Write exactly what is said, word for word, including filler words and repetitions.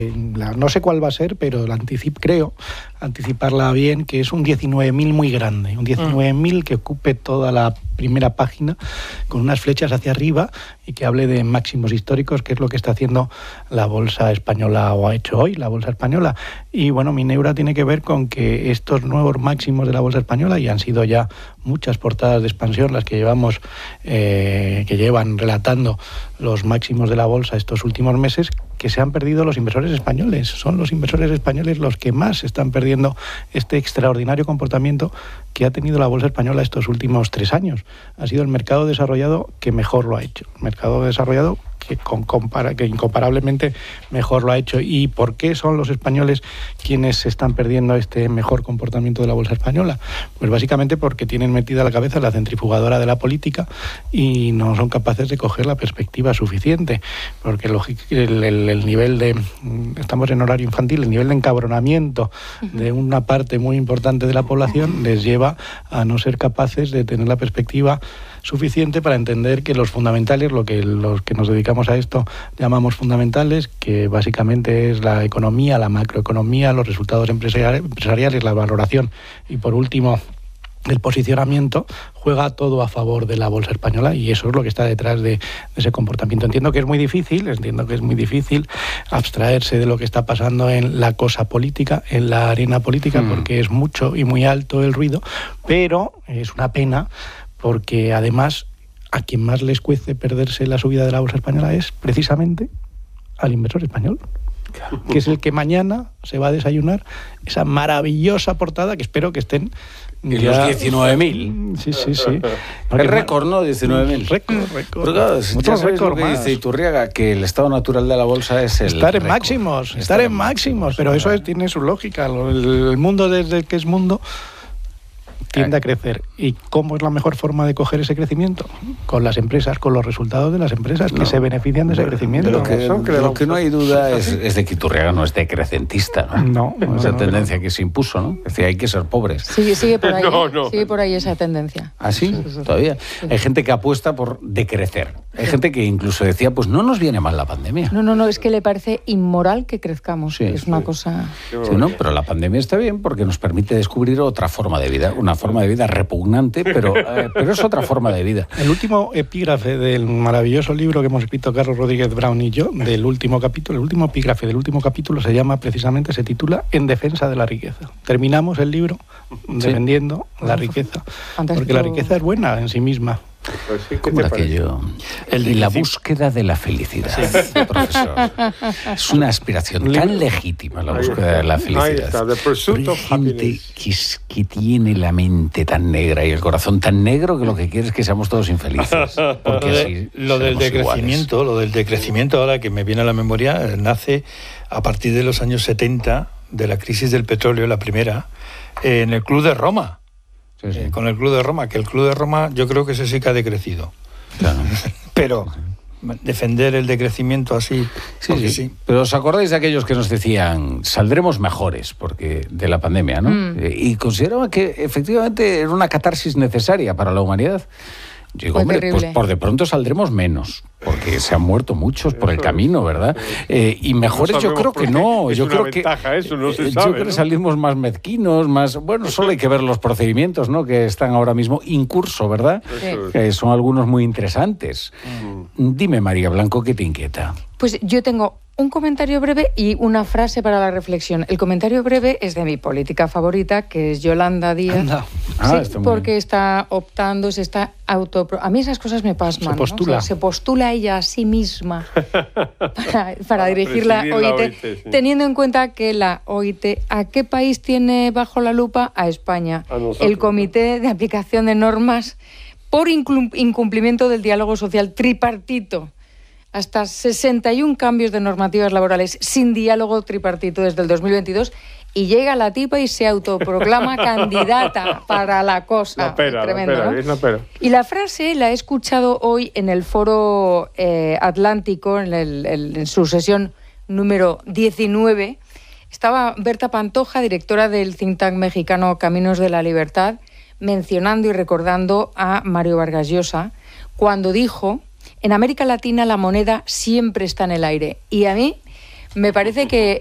La, no sé cuál va a ser, pero la anticip, creo anticiparla bien, que es un diecinueve mil muy grande, un diecinueve mil que ocupe toda la primera página con unas flechas hacia arriba y que hable de máximos históricos, que es lo que está haciendo la bolsa española o ha hecho hoy la bolsa española. Y bueno, mi neura tiene que ver con que estos nuevos máximos de la bolsa española, y han sido ya muchas portadas de expansión las que llevamos, eh, que llevan relatando los máximos de la bolsa estos últimos meses, que se han perdido los inversores españoles. Son los inversores españoles los que más están perdiendo este extraordinario comportamiento que ha tenido la bolsa española estos últimos tres años. Ha sido el mercado desarrollado que mejor lo ha hecho. El mercado desarrollado que, con, compara, que incomparablemente mejor lo ha hecho. ¿Y por qué son los españoles quienes están perdiendo este mejor comportamiento de la bolsa española? Pues básicamente porque tienen metida la cabeza la centrifugadora de la política y no son capaces de coger la perspectiva suficiente. Porque el, el, el nivel de... Estamos en horario infantil, el nivel de encabronamiento de una parte muy importante de la población les lleva a no ser capaces de tener la perspectiva suficiente para entender que los fundamentales, lo que los que nos dedicamos a esto llamamos fundamentales, que básicamente es la economía, la macroeconomía, los resultados empresariales, la valoración y por último el posicionamiento, juega todo a favor de la bolsa española y eso es lo que está detrás de, de ese comportamiento. Entiendo que es muy difícil, entiendo que es muy difícil abstraerse de lo que está pasando en la cosa política, en la arena política, mm. porque es mucho y muy alto el ruido, pero es una pena porque además a quien más les cuece perderse la subida de la bolsa española es precisamente al inversor español, claro, que es el que mañana se va a desayunar esa maravillosa portada que espero que estén y ya... los diecinueve mil. Sí, sí, sí. El récord, ¿no? diecinueve mil. Récord, récord. Pero claro, ya sabéis lo que dice Iturriaga, que el estado natural de la bolsa es el estar en récord. máximos, estar, estar en, en máximos, máximos, pero eso es, tiene su lógica. El mundo desde que es mundo tiende a crecer. ¿Y cómo es la mejor forma de coger ese crecimiento? Con las empresas, con los resultados de las empresas que no, se benefician de ese crecimiento. De lo que, de lo que no hay duda es, es de que Iturriaga no es decrecentista, ¿no? No. Esa no, tendencia no. que se impuso, ¿no? Decía, hay que ser pobres. Sigue, sigue por ahí, no, no. sigue por ahí esa tendencia. ¿Ah, sí? sí, sí Todavía. Sí. Hay gente que apuesta por decrecer. Hay sí. gente que incluso decía, pues no nos viene mal la pandemia. No, no, no, es que le parece inmoral que crezcamos. Sí, es una sí. cosa... Sí, no, pero la pandemia está bien porque nos permite descubrir otra forma de vida, una forma de vida repugnante, pero, eh, pero es otra forma de vida. El último epígrafe del maravilloso libro que hemos escrito Carlos Rodríguez Brown y yo, del último capítulo, el último epígrafe del último capítulo se llama precisamente, se titula En defensa de la riqueza. Terminamos el libro defendiendo sí. la riqueza, Fantástico. Porque la riqueza es buena en sí misma. Pues sí, ¿Cómo era aquello? El de la búsqueda de la felicidad, sí. profesor. Es una aspiración tan legítima la búsqueda de la felicidad. Pero hay gente que, que tiene la mente tan negra y el corazón tan negro que lo que quiere es que seamos todos infelices. Porque lo, de, así lo del decrecimiento, iguales. lo del decrecimiento ahora que me viene a la memoria, nace a partir de los años setenta, de la crisis del petróleo, la primera, eh, en el Club de Roma. Sí, sí. Eh, con el Club de Roma, que el Club de Roma yo creo que ese sí que ha decrecido. Claro. Pero defender el decrecimiento así... Sí, sí, sí. Pero ¿os acordáis de aquellos que nos decían saldremos mejores porque de la pandemia, ¿no? Mm. Eh, y consideraban que efectivamente era una catarsis necesaria para la humanidad. Yo digo, hombre, terrible. Pues por de pronto saldremos menos, porque se han muerto muchos por el camino, ¿verdad? Eh, y mejores no yo creo que no. Es yo una creo ventaja que eso, no se yo sabe, creo ¿no? que salimos más mezquinos, más bueno, solo hay que ver los procedimientos, ¿no? Que están ahora mismo en curso, ¿verdad? Sí. Que son algunos muy interesantes. Mm. Dime, María Blanco, ¿qué te inquieta? Pues yo tengo un comentario breve y una frase para la reflexión. El comentario breve es de mi política favorita, que es Yolanda Díaz. No. Ah, sí, está muy porque bien. está optando, se está auto... A mí esas cosas me pasman. Se postula. ¿no? O sea, se postula ella a sí misma para, para dirigir la O I T, la O I T sí. teniendo en cuenta que la O I T, ¿a qué país tiene bajo la lupa? A España. A nosotros, el Comité de Aplicación de Normas por incumplimiento del diálogo social tripartito. Hasta sesenta y uno cambios de normativas laborales sin diálogo tripartito desde el dos mil veintidós y llega la tipa y se autoproclama candidata para la cosa. La pera, Tremendo, la pera, ¿no? es la pera. Y la frase la he escuchado hoy en el Foro eh, Atlántico, en, el, el, en su sesión número diecinueve. Estaba Berta Pantoja, directora del think tank mexicano Caminos de la Libertad, mencionando y recordando a Mario Vargas Llosa, cuando dijo: en América Latina la moneda siempre está en el aire. Y a mí Me parece que